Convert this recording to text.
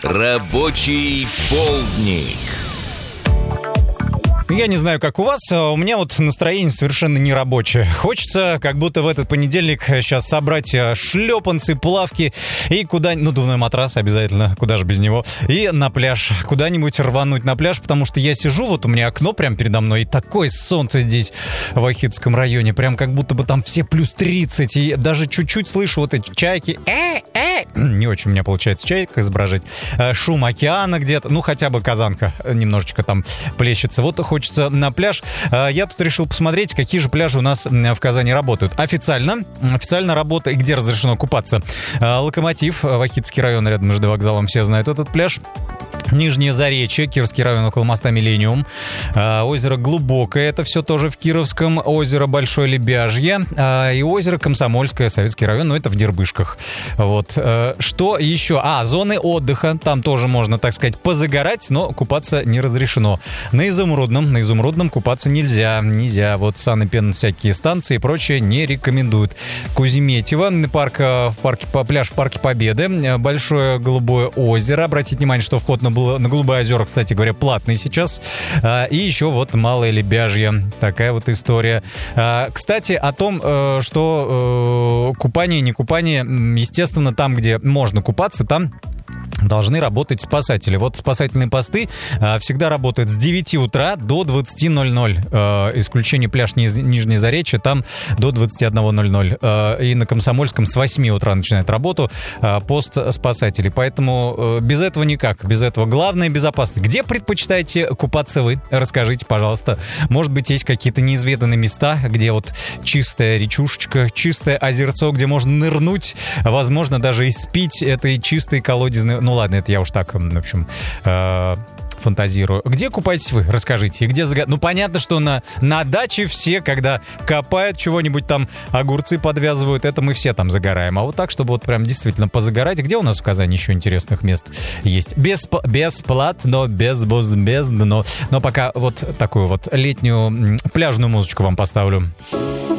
Рабочий полдник. Я не знаю, как у вас, а у меня вот настроение совершенно нерабочее. Хочется как будто в этот понедельник сейчас собрать шлепанцы, плавки и куда-нибудь, надувной матрас обязательно, куда же без него, и на пляж, куда-нибудь рвануть на пляж, потому что я сижу, вот у меня окно прямо передо мной, и такое солнце здесь в Ахитском районе, прям как будто бы там все плюс 30, и даже чуть-чуть слышу вот эти чайки, не очень у меня получается чайка изображать, шум океана где-то, ну хотя бы казанка немножечко там плещется, вот хочется на пляж. Я тут решил посмотреть, какие же пляжи у нас в Казани работают. Официально работает, где разрешено купаться. Локомотив, Ахитский район, рядом с ЖД вокзалом, все знают этот пляж. Нижнее Заречье, Кировский район, около моста Миллениум. Озеро Глубокое, это все тоже в Кировском. Озеро Большое Лебяжье. И озеро Комсомольское, Советский район, но это в Дербышках. Вот. Что еще? Зоны отдыха. Там тоже можно, так сказать, позагорать, но купаться не разрешено. На Изумрудном купаться нельзя. Вот санэпен, всякие станции и прочее не рекомендуют. Куземетьево, пляж в Парке Победы. Большое Голубое озеро. Обратите внимание, что вход на Голубое озеро, кстати говоря, платный сейчас. И еще вот Малое Лебяжье. Такая вот история. Кстати, о том, что купание, не купание, естественно, там, где можно купаться, там должны работать спасатели. Вот спасательные посты всегда работают с 9 утра до 20:00. Исключение пляж Нижнее Заречье, там до 21:00. И на Комсомольском с 8 утра начинает работу пост спасателей. Поэтому без этого никак. Без этого главное безопасность. Где предпочитаете купаться вы? Расскажите, пожалуйста. Может быть, есть какие-то неизведанные места, где вот чистая речушечка, чистое озерцо, где можно нырнуть, возможно, даже и спить этой чистой колодезной. Ну ладно, это я уж так, в общем, фантазирую. Где купаетесь вы? Расскажите. И где Ну, понятно, что на даче все, когда копают чего-нибудь там, огурцы подвязывают, это мы все там загораем. А вот так, чтобы вот прям действительно позагорать. Где у нас в Казани еще интересных мест есть? Бесплатно, безбоздно. Но пока вот такую вот летнюю пляжную музычку вам поставлю.